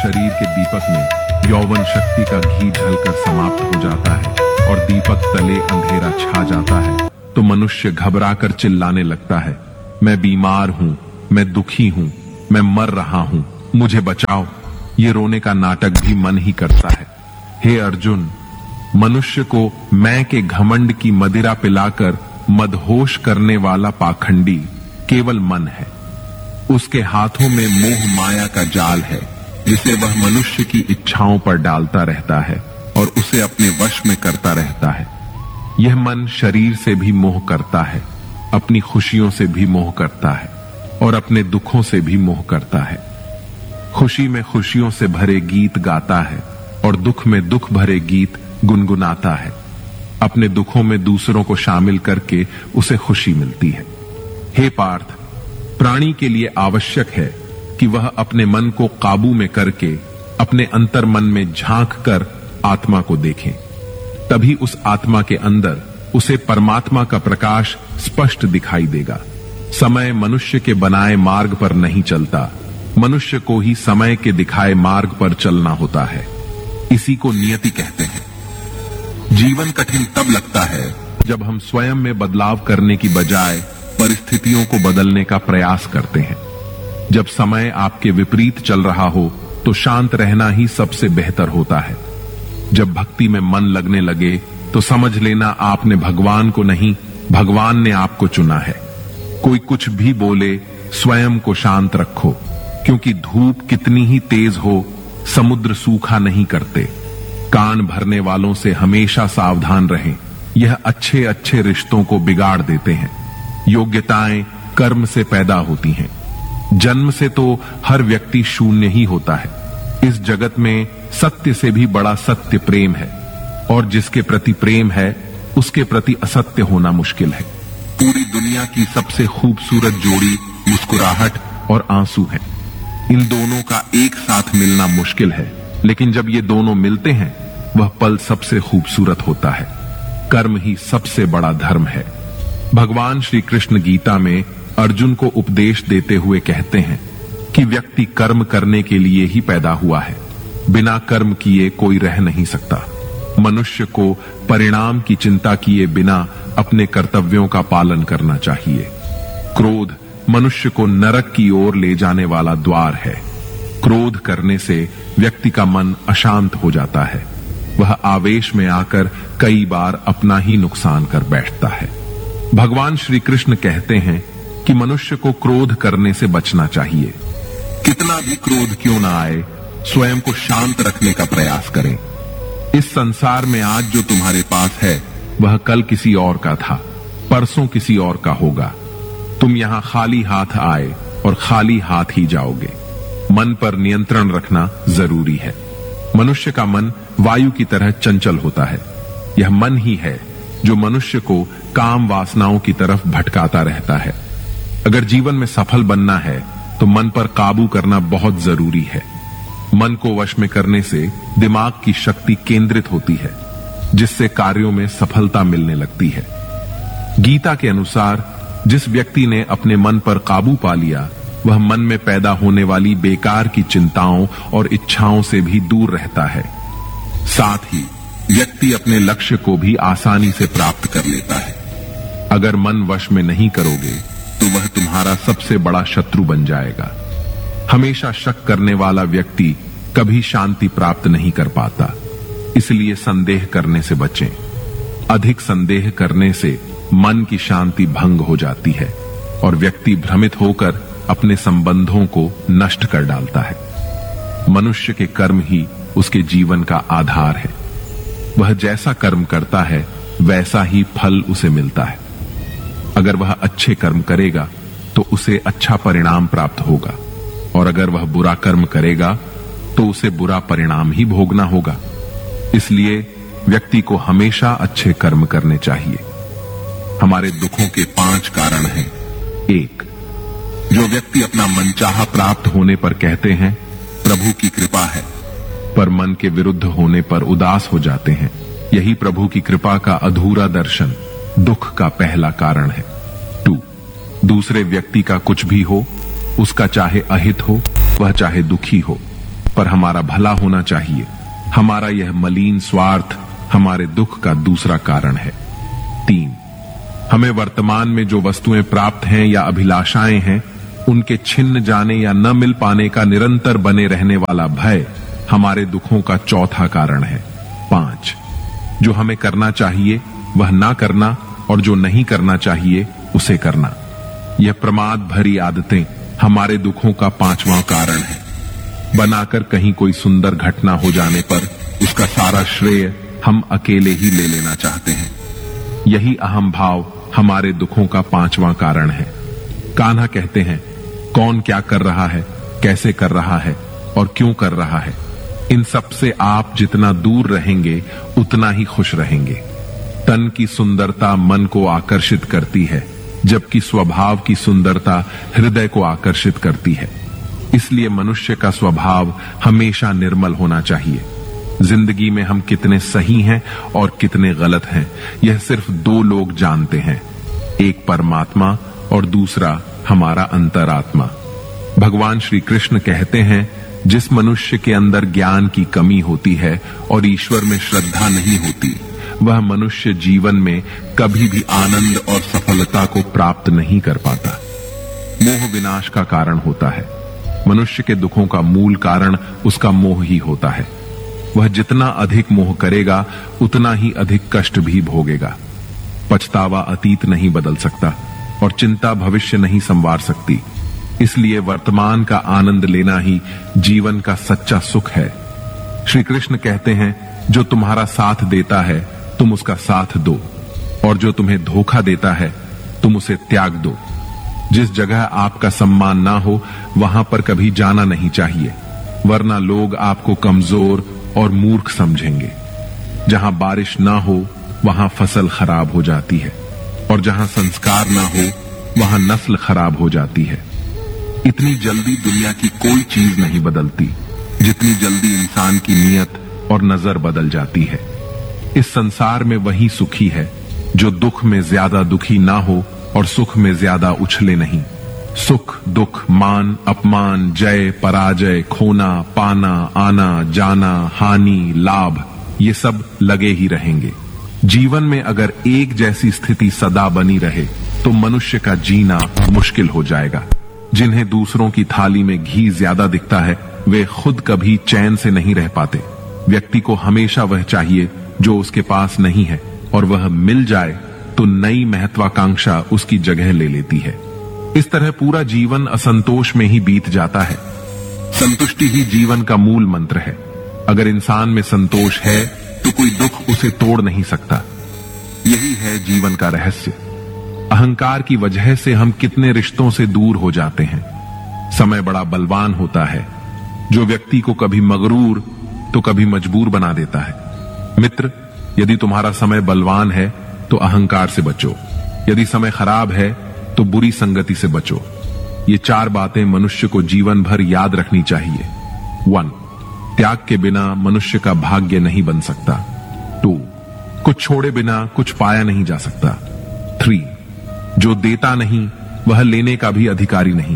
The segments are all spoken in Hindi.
शरीर के दीपक में यौवन शक्ति का घी ढलकर समाप्त हो जाता है और दीपक तले अंधेरा छा जाता है तो मनुष्य घबराकर चिल्लाने लगता है, मैं बीमार हूं, मैं दुखी हूं, मैं मर रहा हूं, मुझे बचाओ। ये रोने का नाटक भी मन ही करता है। हे अर्जुन, मनुष्य को मैं के घमंड की मदिरा पिलाकर मदहोश करने वाला पाखंडी केवल मन है। उसके हाथों में मोह माया का जाल है जिसे वह मनुष्य की इच्छाओं पर डालता रहता है और उसे अपने वश में करता रहता है। यह मन शरीर से भी मोह करता है, अपनी खुशियों से भी मोह करता है और अपने दुखों से भी मोह करता है। खुशी में खुशियों से भरे गीत गाता है और दुख में दुख भरे गीत गुनगुनाता है। अपने दुखों में दूसरों को शामिल करके उसे खुशी मिलती है। हे पार्थ, प्राणी के लिए आवश्यक है कि वह अपने मन को काबू में करके अपने अंतर मन में झांक कर आत्मा को देखे। तभी उस आत्मा के अंदर उसे परमात्मा का प्रकाश स्पष्ट दिखाई देगा। समय मनुष्य के बनाए मार्ग पर नहीं चलता, मनुष्य को ही समय के दिखाए मार्ग पर चलना होता है। इसी को नियति कहते हैं। जीवन कठिन तब लगता है जब हम स्वयं में बदलाव करने की बजाय परिस्थितियों को बदलने का प्रयास करते हैं। जब समय आपके विपरीत चल रहा हो तो शांत रहना ही सबसे बेहतर होता है। जब भक्ति में मन लगने लगे तो समझ लेना आपने भगवान को नहीं, भगवान ने आपको चुना है। कोई कुछ भी बोले, स्वयं को शांत रखो, क्योंकि धूप कितनी ही तेज हो, समुद्र सूखा नहीं करते। कान भरने वालों से हमेशा सावधान रहें, यह अच्छे अच्छे रिश्तों को बिगाड़ देते हैं। योग्यताएं कर्म से पैदा होती हैं। जन्म से तो हर व्यक्ति शून्य ही होता है। इस जगत में सत्य से भी बड़ा सत्य प्रेम है और जिसके प्रति प्रेम है उसके प्रति असत्य होना मुश्किल है। पूरी दुनिया की सबसे खूबसूरत जोड़ी मुस्कुराहट और आंसू है। इन दोनों का एक साथ मिलना मुश्किल है, लेकिन जब ये दोनों मिलते हैं वह पल सबसे खूबसूरत होता है। कर्म ही सबसे बड़ा धर्म है। भगवान श्री कृष्ण गीता में अर्जुन को उपदेश देते हुए कहते हैं कि व्यक्ति कर्म करने के लिए ही पैदा हुआ है। बिना कर्म किए कोई रह नहीं सकता। मनुष्य को परिणाम की चिंता किए बिना अपने कर्तव्यों का पालन करना चाहिए। क्रोध मनुष्य को नरक की ओर ले जाने वाला द्वार है। क्रोध करने से व्यक्ति का मन अशांत हो जाता है। वह आवेश में आकर कई बार अपना ही नुकसान कर बैठता है। भगवान श्री कृष्ण कहते हैं कि मनुष्य को क्रोध करने से बचना चाहिए। कितना भी क्रोध क्यों ना आए, स्वयं को शांत रखने का प्रयास करें। इस संसार में आज जो तुम्हारे पास है वह कल किसी और का था, परसों किसी और का होगा। तुम यहां खाली हाथ आए और खाली हाथ ही जाओगे। मन पर नियंत्रण रखना जरूरी है। मनुष्य का मन वायु की तरह चंचल होता है। यह मन ही है जो मनुष्य को काम वासनाओं की तरफ भटकाता रहता है। अगर जीवन में सफल बनना है तो मन पर काबू करना बहुत जरूरी है। मन को वश में करने से दिमाग की शक्ति केंद्रित होती है, जिससे कार्यों में सफलता मिलने लगती है। गीता के अनुसार जिस व्यक्ति ने अपने मन पर काबू पा लिया वह मन में पैदा होने वाली बेकार की चिंताओं और इच्छाओं से भी दूर रहता है। साथ ही व्यक्ति अपने लक्ष्य को भी आसानी से प्राप्त कर लेता है। अगर मन वश में नहीं करोगे तो वह तुम्हारा सबसे बड़ा शत्रु बन जाएगा। हमेशा शक करने वाला व्यक्ति कभी शांति प्राप्त नहीं कर पाता। इसलिए संदेह करने से बचें। अधिक संदेह करने से मन की शांति भंग हो जाती है और व्यक्ति भ्रमित होकर अपने संबंधों को नष्ट कर डालता है। मनुष्य के कर्म ही उसके जीवन का आधार है। वह जैसा कर्म करता है वैसा ही फल उसे मिलता है। अगर वह अच्छे कर्म करेगा तो उसे अच्छा परिणाम प्राप्त होगा और अगर वह बुरा कर्म करेगा तो उसे बुरा परिणाम ही भोगना होगा। इसलिए व्यक्ति को हमेशा अच्छे कर्म करने चाहिए। हमारे दुखों के 5 कारण हैं। 1, जो व्यक्ति अपना मनचाहा प्राप्त होने पर कहते हैं प्रभु की कृपा है, पर मन के विरुद्ध होने पर उदास हो जाते हैं। यही प्रभु की कृपा का अधूरा दर्शन दुख का पहला कारण है। 2, दूसरे व्यक्ति का कुछ भी हो, उसका चाहे अहित हो वह चाहे दुखी हो, पर हमारा भला होना चाहिए। हमारा यह मलिन स्वार्थ हमारे दुख का दूसरा कारण है। 3, हमें वर्तमान में जो वस्तुएं प्राप्त हैं या अभिलाषाएं हैं, उनके छिन्न जाने या न मिल पाने का निरंतर बने रहने वाला भय हमारे दुखों का चौथा कारण है। 5, जो हमें करना चाहिए वह ना करना और जो नहीं करना चाहिए उसे करना। यह प्रमाद भरी आदतें हमारे दुखों का 5वां कारण है। बनाकर कहीं कोई सुंदर घटना हो जाने पर उसका सारा श्रेय हम अकेले ही ले लेना चाहते हैं। यही अहम भाव हमारे दुखों का 5वां कारण है। कान्हा कहते हैं, कौन क्या कर रहा है, कैसे कर रहा है और क्यों कर रहा है, इन सब से आप जितना दूर रहेंगे उतना ही खुश रहेंगे। तन की सुंदरता मन को आकर्षित करती है, जबकि स्वभाव की सुंदरता हृदय को आकर्षित करती है। इसलिए मनुष्य का स्वभाव हमेशा निर्मल होना चाहिए। जिंदगी में हम कितने सही हैं और कितने गलत हैं, यह सिर्फ 2 लोग जानते हैं, एक परमात्मा और दूसरा हमारा अंतरात्मा। भगवान श्री कृष्ण कहते हैं, जिस मनुष्य के अंदर ज्ञान की कमी होती है और ईश्वर में श्रद्धा नहीं होती, वह मनुष्य जीवन में कभी भी आनंद और सफलता को प्राप्त नहीं कर पाता। मोह विनाश का कारण होता है। मनुष्य के दुखों का मूल कारण उसका मोह ही होता है। वह जितना अधिक मोह करेगा उतना ही अधिक कष्ट भी भोगेगा। पछतावा अतीत नहीं बदल सकता और चिंता भविष्य नहीं संवार सकती। इसलिए वर्तमान का आनंद लेना ही जीवन का सच्चा सुख है। श्री कृष्ण कहते हैं, जो तुम्हारा साथ देता है तुम उसका साथ दो, और जो तुम्हें धोखा देता है तुम उसे त्याग दो। जिस जगह आपका सम्मान ना हो वहां पर कभी जाना नहीं चाहिए, वरना लोग आपको कमजोर और मूर्ख समझेंगे। जहां बारिश ना हो वहां फसल खराब हो जाती है, और जहां संस्कार ना हो वहां नस्ल खराब हो जाती है। इतनी जल्दी दुनिया की कोई चीज नहीं बदलती जितनी जल्दी इंसान की नीयत और नजर बदल जाती है। इस संसार में वही सुखी है जो दुख में ज्यादा दुखी ना हो और सुख में ज्यादा उछले नहीं। सुख दुख, मान अपमान, जय पराजय, खोना पाना, आना जाना, हानि लाभ, ये सब लगे ही रहेंगे। जीवन में अगर एक जैसी स्थिति सदा बनी रहे तो मनुष्य का जीना मुश्किल हो जाएगा। जिन्हें दूसरों की थाली में घी ज्यादा दिखता है वे खुद कभी चैन से नहीं रह पाते। व्यक्ति को हमेशा वह चाहिए जो उसके पास नहीं है, और वह मिल जाए तो नई महत्वाकांक्षा उसकी जगह ले लेती है। इस तरह पूरा जीवन असंतोष में ही बीत जाता है। संतुष्टि ही जीवन का मूल मंत्र है। अगर इंसान में संतोष है तो कोई दुख उसे तोड़ नहीं सकता। यही है जीवन का रहस्य। अहंकार की वजह से हम कितने रिश्तों से दूर हो जाते हैं। समय बड़ा बलवान होता है, जो व्यक्ति को कभी मगरूर तो कभी मजबूर बना देता है। मित्र, यदि तुम्हारा समय बलवान है तो अहंकार से बचो, यदि समय खराब है तो बुरी संगति से बचो। ये 4 बातें मनुष्य को जीवन भर याद रखनी चाहिए। 1, त्याग के बिना मनुष्य का भाग्य नहीं बन सकता। 2, कुछ छोड़े बिना कुछ पाया नहीं जा सकता। 3, जो देता नहीं वह लेने का भी अधिकारी नहीं।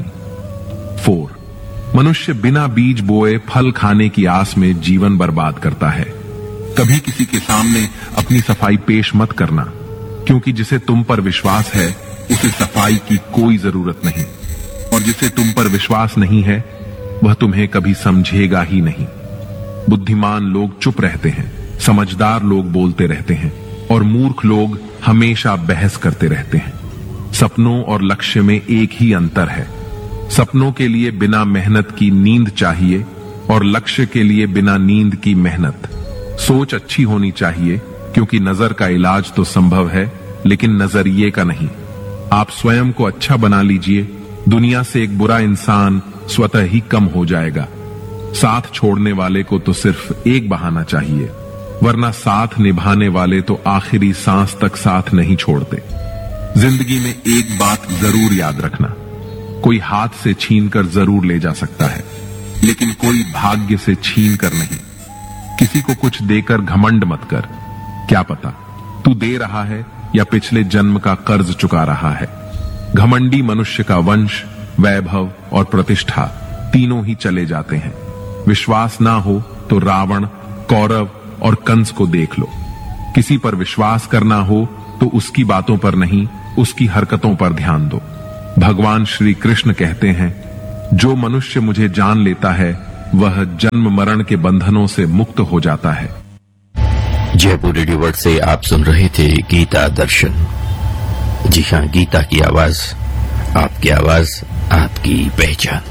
4, मनुष्य बिना बीज बोए फल खाने की आस में जीवन बर्बाद करता है। कभी किसी के सामने अपनी सफाई पेश मत करना, क्योंकि जिसे तुम पर विश्वास है उसे सफाई की कोई जरूरत नहीं, और जिसे तुम पर विश्वास नहीं है वह तुम्हें कभी समझेगा ही नहीं। बुद्धिमान लोग चुप रहते हैं, समझदार लोग बोलते रहते हैं, और मूर्ख लोग हमेशा बहस करते रहते हैं। सपनों और लक्ष्य में एक ही अंतर है। सपनों के लिए बिना मेहनत की नींद चाहिए और लक्ष्य के लिए बिना नींद की मेहनत। सोच अच्छी होनी चाहिए, क्योंकि नजर का इलाज तो संभव है लेकिन नजरिए का नहीं। आप स्वयं को अच्छा बना लीजिए, दुनिया से एक बुरा इंसान स्वतः ही कम हो जाएगा। साथ छोड़ने वाले को तो सिर्फ एक बहाना चाहिए, वरना साथ निभाने वाले तो आखिरी सांस तक साथ नहीं छोड़ते। जिंदगी में एक बात जरूर याद रखना, कोई हाथ से छीन कर जरूर ले जा सकता है, लेकिन कोई भाग्य से छीन कर नहीं। किसी को कुछ देकर घमंड मत कर, क्या पता तू दे रहा है या पिछले जन्म का कर्ज चुका रहा है। घमंडी मनुष्य का वंश, वैभव और प्रतिष्ठा तीनों ही चले जाते हैं। विश्वास ना हो तो रावण, कौरव और कंस को देख लो। किसी पर विश्वास करना हो तो उसकी बातों पर नहीं, उसकी हरकतों पर ध्यान दो। भगवान श्री कृष्ण कहते हैं, जो मनुष्य मुझे जान लेता है वह जन्म मरण के बंधनों से मुक्त हो जाता है। जयपुर रेडियो वर्ल्ड से आप सुन रहे थे गीता दर्शन। जी हाँ, गीता की आवाज, आपकी आवाज, आपकी पहचान।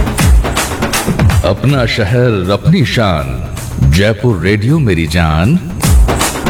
अपना शहर अपनी शान, जयपुर रेडियो मेरी जान।